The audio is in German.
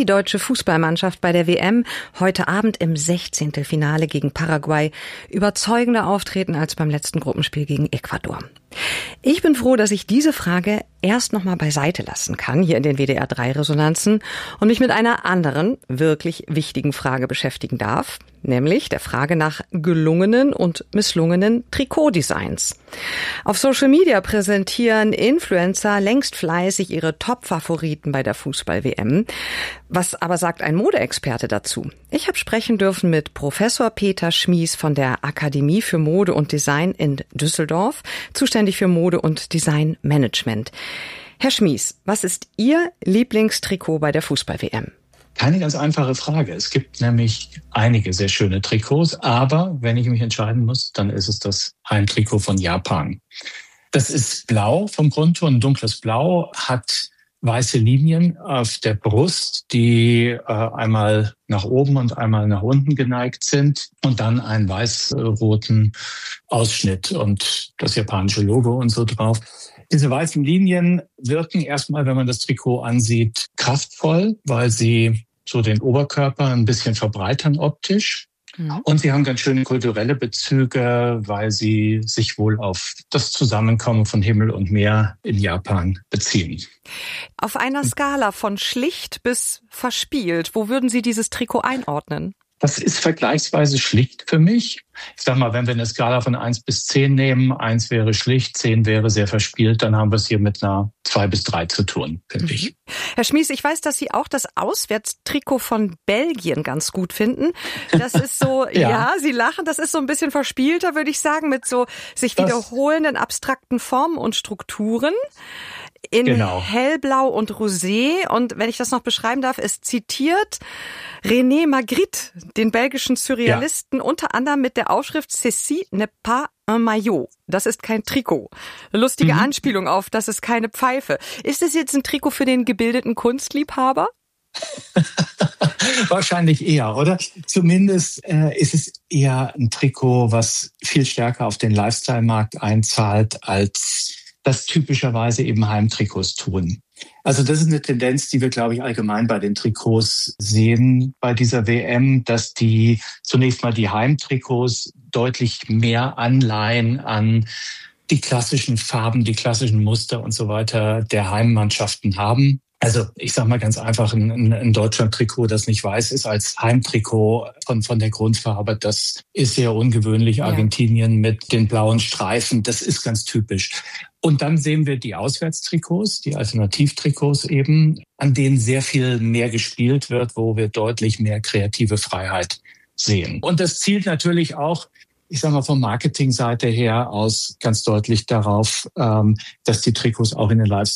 die deutsche Fußballmannschaft bei der WM heute Abend im 16. Finale gegen Paraguay überzeugender auftreten als beim letzten Gruppenspiel gegen Ecuador? Ich bin froh, dass ich diese Frage erst noch mal beiseite lassen kann, hier in den WDR 3 Resonanzen, und mich mit einer anderen, wirklich wichtigen Frage beschäftigen darf, nämlich der Frage nach gelungenen und misslungenen Trikotdesigns. Auf Social Media präsentieren Influencer längst fleißig ihre Top-Favoriten bei der Fußball-WM. Was aber sagt ein Modeexperte dazu? Ich habe sprechen dürfen mit Professor Peter Schmies von der Akademie für Mode und Design in Düsseldorf, zuständig für Mode und Designmanagement. Herr Schmies, was ist Ihr Lieblingstrikot bei der Fußball-WM? Keine ganz einfache Frage. Es gibt nämlich einige sehr schöne Trikots, aber wenn ich mich entscheiden muss, dann ist es das Heimtrikot von Japan. Das ist blau vom Grundton, ein dunkles Blau, hat weiße Linien auf der Brust, die einmal nach oben und einmal nach unten geneigt sind und dann einen weiß-roten Ausschnitt und das japanische Logo und so drauf. Diese weißen Linien wirken erstmal, wenn man das Trikot ansieht, kraftvoll, weil sie so den Oberkörper ein bisschen verbreitern optisch. Ja. Und sie haben ganz schöne kulturelle Bezüge, weil sie sich wohl auf das Zusammenkommen von Himmel und Meer in Japan beziehen. Auf einer Skala von schlicht bis verspielt, wo würden Sie dieses Trikot einordnen? Das ist vergleichsweise schlicht für mich. Ich sag mal, wenn wir eine Skala von 1 bis 10 nehmen, 1 wäre schlicht, 10 wäre sehr verspielt, dann haben wir es hier mit einer 2 bis 3 zu tun, finde ich. Herr Schmies, ich weiß, dass Sie auch das Auswärtstrikot von Belgien ganz gut finden. Das ist so, ja, Sie lachen, das ist so ein bisschen verspielter, würde ich sagen, mit so sich wiederholenden abstrakten Formen und Strukturen. In hellblau und rosé. Und wenn ich das noch beschreiben darf, es zitiert René Magritte, den belgischen Surrealisten, unter anderem mit der Aufschrift «Ceci n'est pas un maillot». Das ist kein Trikot. Lustige Anspielung auf, das ist keine Pfeife. Ist es jetzt ein Trikot für den gebildeten Kunstliebhaber? Wahrscheinlich eher, oder? Zumindest ist es eher ein Trikot, was viel stärker auf den Lifestyle-Markt einzahlt, als das typischerweise eben Heimtrikots tun. Also das ist eine Tendenz, die wir, glaube ich, allgemein bei den Trikots sehen bei dieser WM, dass zunächst mal die Heimtrikots deutlich mehr Anleihen an die klassischen Farben, die klassischen Muster und so weiter der Heimmannschaften haben. Also ich sage mal ganz einfach, ein Deutschland-Trikot, das nicht weiß ist, als Heimtrikot von der Grundfarbe, das ist sehr ungewöhnlich. Argentinien mit den blauen Streifen, das ist ganz typisch. Und dann sehen wir die Auswärtstrikots, die Alternativtrikots eben, an denen sehr viel mehr gespielt wird, wo wir deutlich mehr kreative Freiheit sehen. Und das zielt natürlich auch, ich sage mal, von Marketingseite her aus ganz deutlich darauf, dass die Trikots auch in den